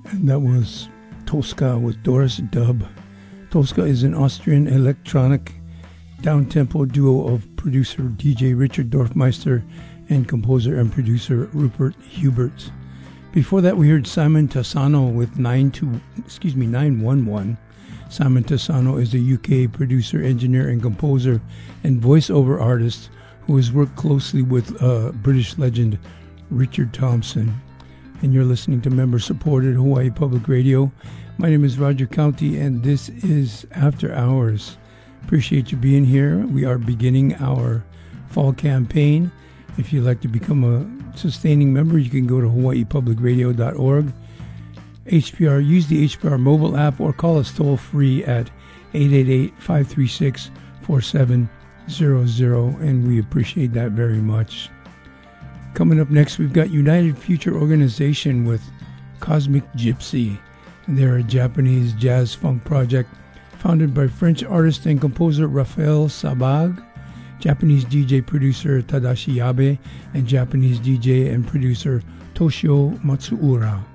And that was Tosca with Doris Dub. Tosca is an Austrian electronic down-tempo duo of producer DJ Richard Dorfmeister and composer and producer Rupert Hubert. Before that, we heard Simon Tassano with 911. Simon Tassano is a UK producer, engineer, and composer and voiceover artist who has worked closely with British legend Richard Thompson. And you're listening to member-supported Hawaii Public Radio. My name is Roger County, and this is After Hours. Appreciate you being here. We are beginning our fall campaign. If you'd like to become a sustaining member, you can go to hawaiipublicradio.org. HPR, use the HPR mobile app or call us toll-free at 888-536-4700, and we appreciate that very much. Coming up next, we've got United Future Organization with Cosmic Gypsy. And they're a Japanese jazz funk project founded by French artist and composer Raphael Sabag, Japanese DJ producer Tadashi Yabe, and Japanese DJ and producer Toshio Matsuura.